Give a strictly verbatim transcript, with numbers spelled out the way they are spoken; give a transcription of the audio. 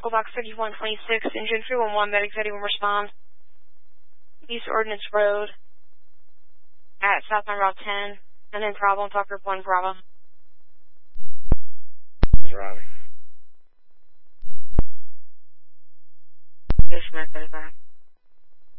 Echo Box thirty-one twenty-six, engine three one one, medic thirty-one respond. East Ordnance Road at southbound Route ten, and then problem, talk group one, Bravo. Robbie. Yes, man, thirty-five.